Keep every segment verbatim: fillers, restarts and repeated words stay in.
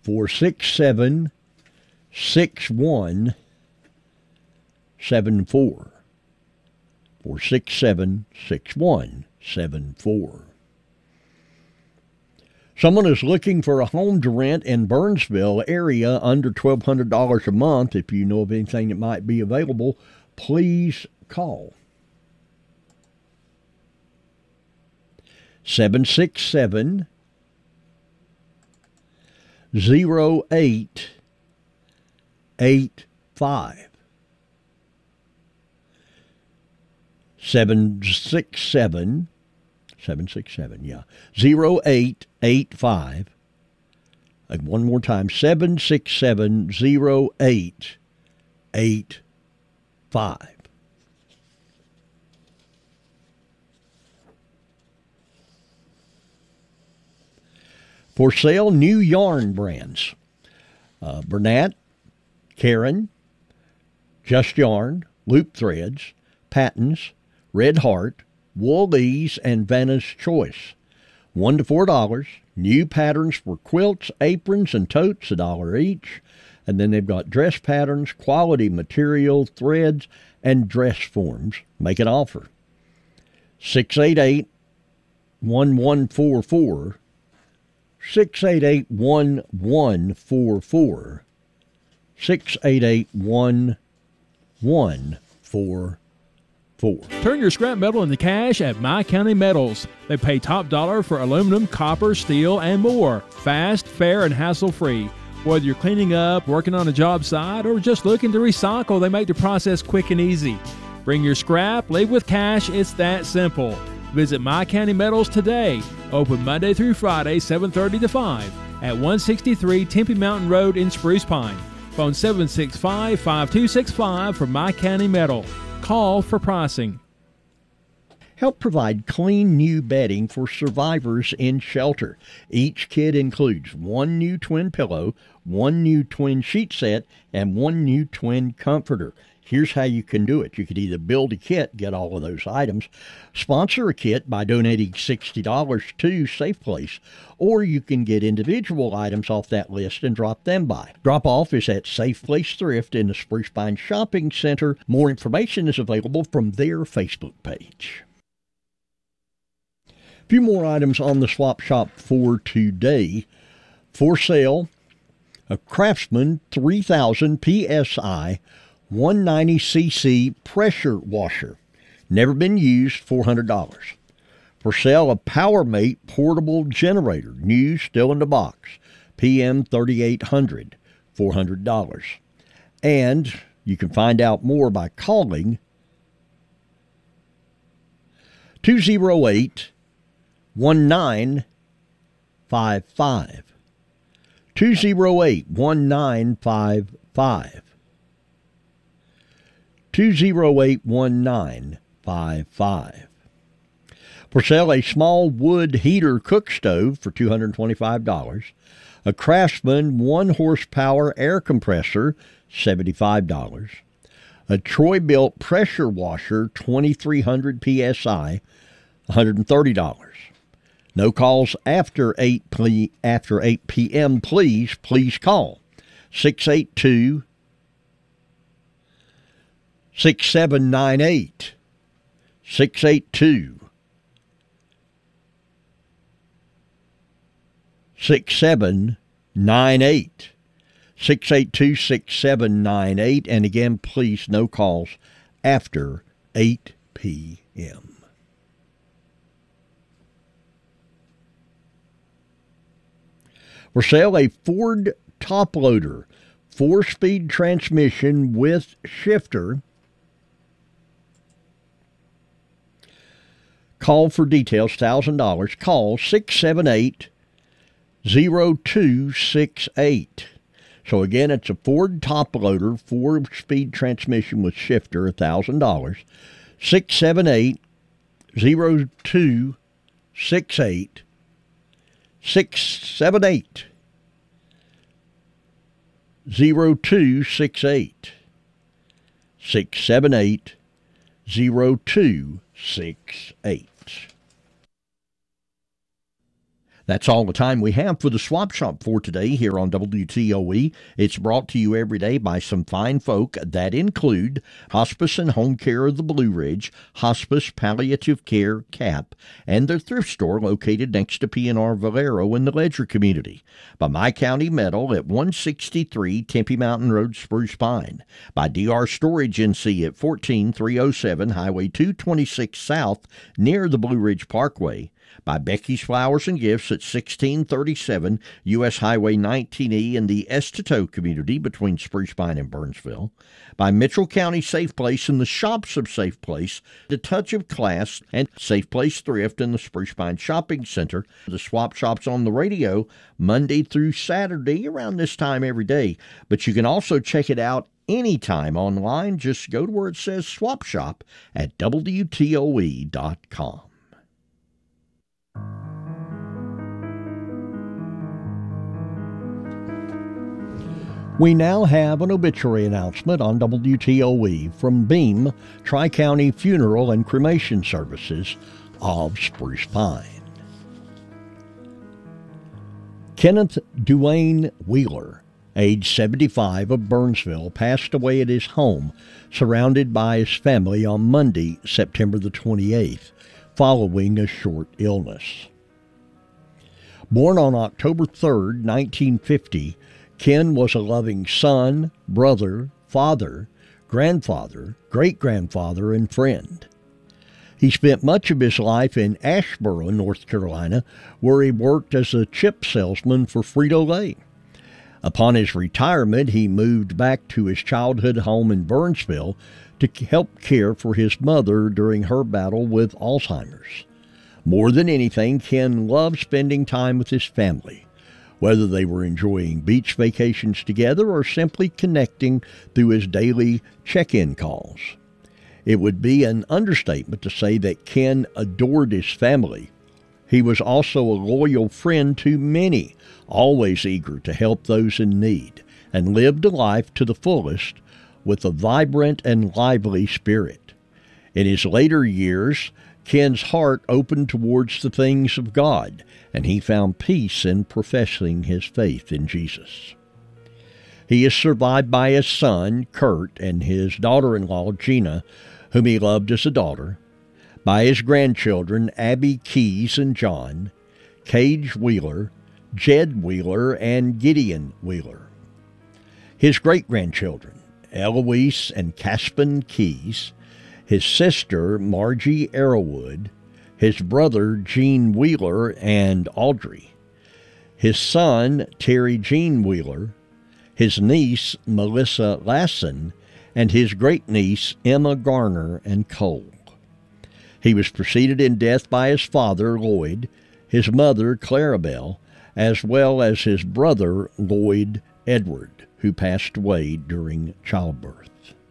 four six seven, six one seven four. four six seven, six one seven four. Someone is looking for a home to rent in Burnsville area under twelve hundred dollars a month. If you know of anything that might be available, please call. seven six seven, zero eight eight five. seven six seven, seven six seven, yeah, zero eight eight five. Like one more time, seven six seven, zero eight eight five. For sale, new yarn brands. Uh, Bernat, Karen, Just Yarn, Loop Threads, Patons, Red Heart, Wool-Ease, and Vanna's Choice. One to four dollars. New patterns for quilts, aprons, and totes, a dollar each. And then they've got dress patterns, quality material, threads, and dress forms. Make an offer. six eight eight, one one four four. six eight eight, one one four four. six eight eight, one one four four. Turn your scrap metal into cash at My County Metals. They pay top dollar for aluminum, copper, steel, and more. Fast, fair, and hassle-free. Whether you're cleaning up, working on a job site, or just looking to recycle, they make the process quick and easy. Bring your scrap, leave with cash. It's that simple. Visit My County Metals today. Open Monday through Friday, seven thirty to five at one sixty-three Tempe Mountain Road in Spruce Pine. Phone seven six five, five two six five for My County Metal. Call for pricing. Help provide clean new bedding for survivors in shelter. Each kit includes one new twin pillow, one new twin sheet set, and one new twin comforter. Here's how you can do it. You could either build a kit, get all of those items, sponsor a kit by donating sixty dollars to Safe Place, or you can get individual items off that list and drop them by. Drop off is at Safe Place Thrift in the Spruce Pine Shopping Center. More information is available from their Facebook page. A few more items on the swap shop for today. For sale, a Craftsman three thousand P S I one ninety C C pressure washer. Never been used, four hundred dollars. For sale, a PowerMate portable generator. New, still in the box. P M thirty-eight hundred, four hundred dollars. And you can find out more by calling two oh eight, one nine five five. two oh eight, one nine five five. two oh eight, one nine five five. For sale, a small wood heater cook stove for two hundred twenty-five dollars. A Craftsman one horsepower air compressor, seventy-five dollars. A Troy-Bilt pressure washer, twenty-three hundred P S I, one hundred thirty dollars. No calls after eight after eight p.m. Please, please call six eight two, six seven nine eight. six eight two, six seven nine eight. six eight two, six seven nine eight. And again, please, no calls after eight p.m. For sale, a Ford top loader, four-speed transmission with shifter. Call for details, one thousand dollars. Call six seven eight, zero two six eight. So again, it's a Ford top loader, four-speed transmission with shifter, one thousand dollars. six seven eight, zero two six eight. six seven eight, zero two six eight. six seven eight, zero two six eight. That's all the time we have for the Swap Shop for today here on W T O E. It's brought to you every day by some fine folk that include Hospice and Home Care of the Blue Ridge, Hospice Palliative Care, C A P, and their thrift store located next to P and R Valero in the Ledger community. By My County Metal at one sixty-three Tempe Mountain Road, Spruce Pine. By D R Storage N C at fourteen three oh seven Highway two twenty-six South near the Blue Ridge Parkway. By Becky's Flowers and Gifts at sixteen thirty-seven U S Highway nineteen E in the Estateau community between Spruce Pine and Burnsville. By Mitchell County Safe Place and the Shops of Safe Place, The Touch of Class, and Safe Place Thrift in the Spruce Pine Shopping Center. The Swap Shop's on the radio Monday through Saturday around this time every day, but you can also check it out anytime online. Just go to where it says Swap Shop at W T O E dot com. We now have an obituary announcement on W T O E from Beam Tri-County Funeral and Cremation Services of Spruce Pine. Kenneth Duane Wheeler, age seventy-five, of Burnsville, passed away at his home, surrounded by his family, on Monday, September the twenty-eighth, following a short illness. Born on October third, nineteen fifty, Ken was a loving son, brother, father, grandfather, great-grandfather, and friend. He spent much of his life in Asheboro, North Carolina, where he worked as a chip salesman for Frito-Lay. Upon his retirement, he moved back to his childhood home in Burnsville to help care for his mother during her battle with Alzheimer's. More than anything, Ken loved spending time with his family, whether they were enjoying beach vacations together or simply connecting through his daily check-in calls. It would be an understatement to say that Ken adored his family. He was also a loyal friend to many, always eager to help those in need, and lived a life to the fullest with a vibrant and lively spirit. In his later years, Ken's heart opened towards the things of God, and he found peace in professing his faith in Jesus. He is survived by his son, Kurt, and his daughter-in-law, Gina, whom he loved as a daughter, by his grandchildren, Abby Keys and John, Cage Wheeler, Jed Wheeler, and Gideon Wheeler. His great-grandchildren, Eloise and Caspin Keys, his sister, Margie Arrowwood, his brother, Gene Wheeler and Audrey, his son, Terry Gene Wheeler, his niece, Melissa Lassen, and his great-niece, Emma Garner and Cole. He was preceded in death by his father, Lloyd, his mother, Clarabelle, as well as his brother, Lloyd Edward, who passed away during childbirth.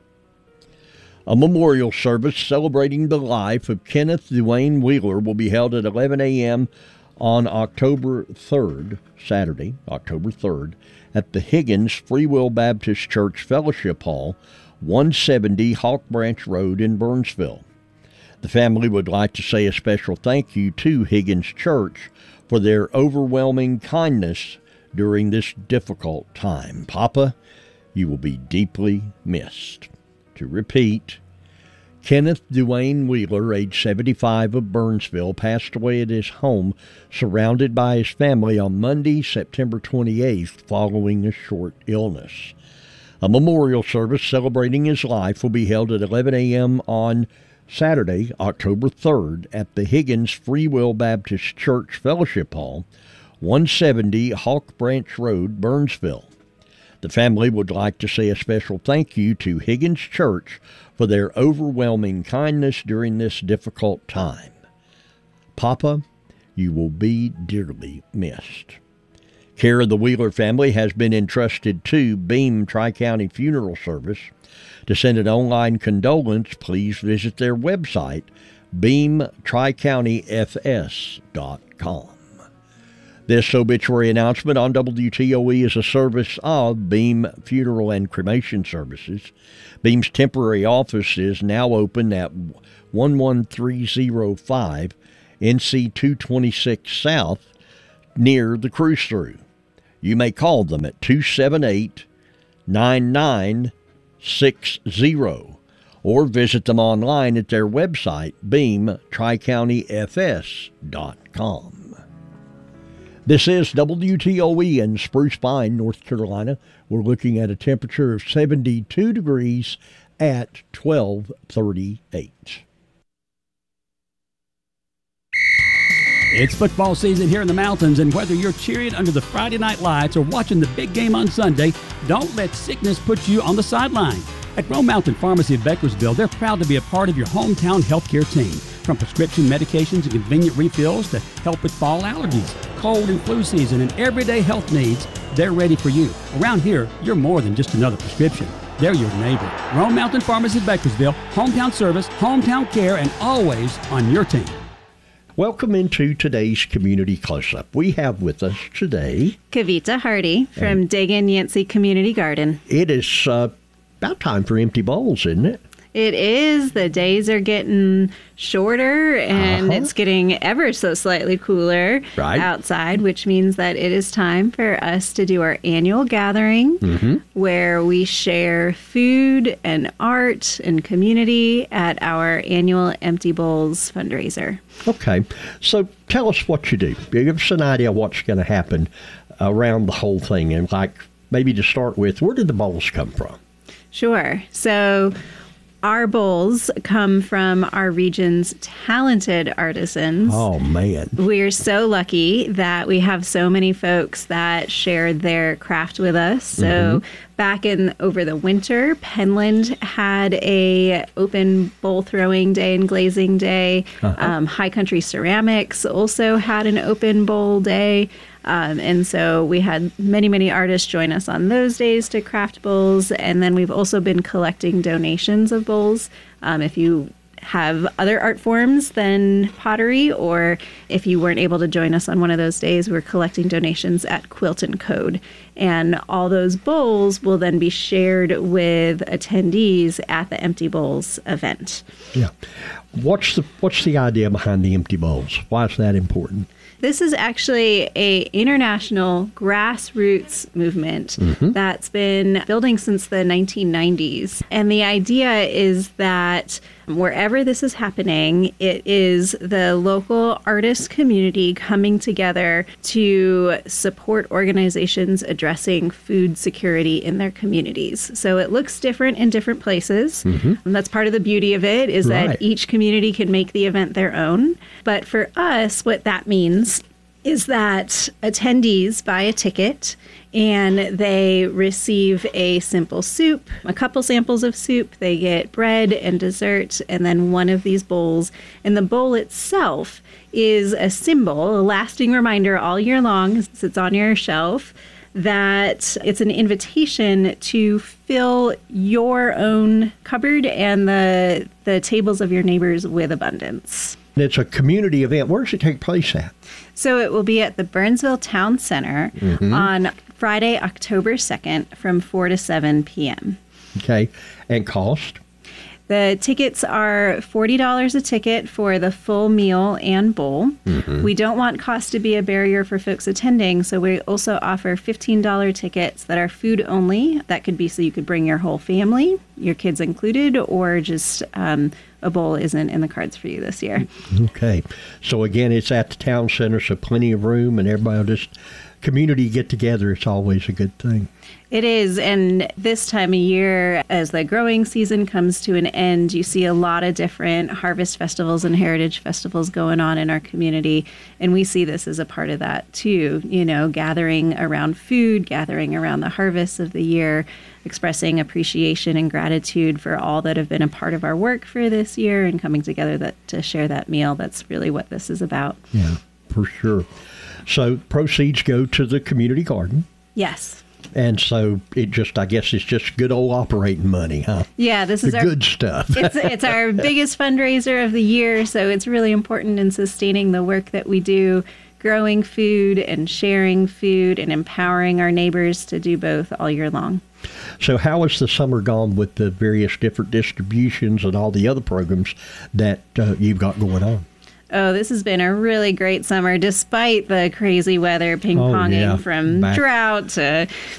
A memorial service celebrating the life of Kenneth Duane Wheeler will be held at eleven a.m. on October third, Saturday, October third, at the Higgins Free Will Baptist Church Fellowship Hall, one seventy Hawk Branch Road in Burnsville. The family would like to say a special thank you to Higgins Church for their overwhelming kindness during this difficult time. Papa, you will be deeply missed. To repeat, Kenneth Duane Wheeler, age seventy-five, of Burnsville, passed away at his home, surrounded by his family, on Monday, September twenty-eighth, following a short illness. A memorial service celebrating his life will be held at eleven a.m. on Saturday, October third, at the Higgins Free Will Baptist Church Fellowship Hall, one seventy Hawk Branch Road, Burnsville. The family would like to say a special thank you to Higgins Church for their overwhelming kindness during this difficult time. Papa, you will be dearly missed. Care of the Wheeler family has been entrusted to Beam Tri-County Funeral Service. To send an online condolence, please visit their website, beam tri county f s dot com. This obituary announcement on W T O E is a service of Beam Funeral and Cremation Services. Beam's temporary office is now open at one one three oh five N C two twenty-six South, near the cruise through. You may call them at two seven eight, nine nine six zero or visit them online at their website, beam tri county f s dot com. This is W T O E in Spruce Pine, North Carolina. We're looking at a temperature of seventy-two degrees at twelve thirty-eight. It's football season here in the mountains, and whether you're cheering under the Friday night lights or watching the big game on Sunday, don't let sickness put you on the sideline. At Rome Mountain Pharmacy of Bakersville, they're proud to be a part of your hometown healthcare team. From prescription medications and convenient refills to help with fall allergies, cold and flu season, and everyday health needs, they're ready for you. Around here, you're more than just another prescription. They're your neighbor. Rome Mountain Pharmacy of Bakersville, hometown service, hometown care, and always on your team. Welcome into today's Community Close-Up. We have with us today Kavita Hardy from Dagan Yancey Community Garden. It is uh, about time for empty bowls, isn't it? It is. The days are getting shorter, and Uh-huh. it's getting ever so slightly cooler Right. outside, which means that it is time for us to do our annual gathering Mm-hmm. where we share food and art and community at our annual Empty Bowls fundraiser. Okay, so tell us what you do. Give us an idea of what's going to happen around the whole thing. And like, maybe to start with, where did the bowls come from? Sure. So our bowls come from our region's talented artisans. Oh, man. We're so lucky that we have so many folks that share their craft with us. So Mm-hmm. back in over the winter, Penland had a open bowl throwing day and glazing day. Uh-huh. Um, High Country Ceramics also had an open bowl day. Um, and so we had many, many artists join us on those days to craft bowls. And then we've also been collecting donations of bowls. Um, if you have other art forms than pottery, or if you weren't able to join us on one of those days, we're collecting donations at Quilt and Code. And all those bowls will then be shared with attendees at the Empty Bowls event. Yeah. What's the what's the idea behind the empty bowls? Why is that important? This is actually a international grassroots movement Mm-hmm. that's been building since the nineteen nineties. And the idea is that wherever this is happening, it is the local artist community coming together to support organizations addressing food security in their communities. So it looks different in different places. And that's part of the beauty of it, is Right. that each community can make the event their own. But for us, what that means is that attendees buy a ticket and they receive a simple soup, a couple samples of soup. They get bread and dessert, and then one of these bowls. And the bowl itself is a symbol, a lasting reminder all year long, since it's on your shelf, that it's an invitation to fill your own cupboard and the the tables of your neighbors with abundance. It's a community event. Where does it take place at? So it will be at the Burnsville Town Center on Friday, October second from four to seven p.m. Okay. And cost? The tickets are forty dollars a ticket for the full meal and bowl. We don't want cost to be a barrier for folks attending, so we also offer fifteen dollars tickets that are food only. That could be so you could bring your whole family, your kids included, or just um, a bowl isn't in the cards for you this year. Okay. So again, it's at the town center, so plenty of room, and everybody will just community get together. It's always a good thing. It is, and this time of year, as the growing season comes to an end, you see a lot of different harvest festivals and heritage festivals going on in our community, and we see this as a part of that too, you know, gathering around food, gathering around the harvest of the year, expressing appreciation and gratitude for all that have been a part of our work for this year, and coming together that to share that meal. That's really what this is about. Yeah, for sure. So proceeds go to the community garden. Yes. And so it just, I guess it's just good old operating money, huh? Yeah, this is The our good stuff. it's it's our biggest fundraiser of the year, so it's really important in sustaining the work that we do, growing food and sharing food and empowering our neighbors to do both all year long. So how has the summer gone with the various different distributions and all the other programs that uh, you've got going on? Oh, this has been a really great summer, despite the crazy weather, ping-ponging yeah. from Back- drought to